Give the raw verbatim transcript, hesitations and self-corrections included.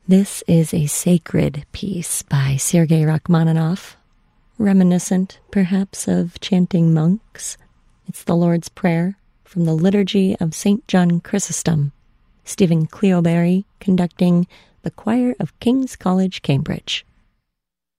This is a sacred piece by Sergei Rachmaninoff, reminiscent, perhaps, of chanting monks. It's the Lord's Prayer from the Liturgy of Saint John Chrysostom. Stephen Cleobury conducting the choir of King's College, Cambridge.